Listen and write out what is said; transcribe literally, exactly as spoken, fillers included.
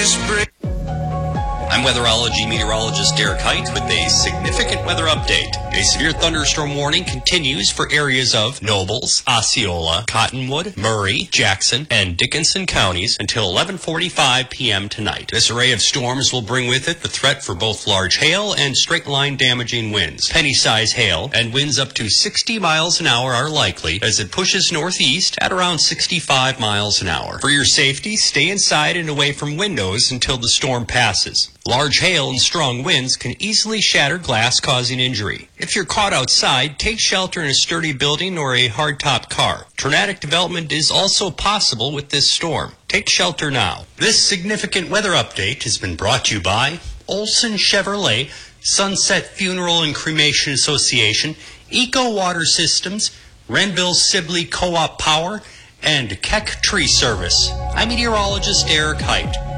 spring. I'm weatherology meteorologist Derek Height with a significant weather update. A severe thunderstorm warning continues for areas of Nobles, Osceola, Cottonwood, Murray, Jackson, and Dickinson counties until eleven forty-five p.m. tonight. This array of storms will bring with it the threat for both large hail and straight-line damaging winds. Penny-size hail and winds up to sixty miles an hour are likely as it pushes northeast at around sixty-five miles an hour. For your safety, stay inside and away from windows until the storm passes. Large hail and strong winds can easily shatter glass, causing injury. If you're caught outside, take shelter in a sturdy building or a hardtop car. Tornadic development is also possible with this storm. Take shelter now. This significant weather update has been brought to you by Olson Chevrolet, Sunset Funeral and Cremation Association, Eco Water Systems, Renville Sibley Co-op Power, and Keck Tree Service. I'm meteorologist Derek Height.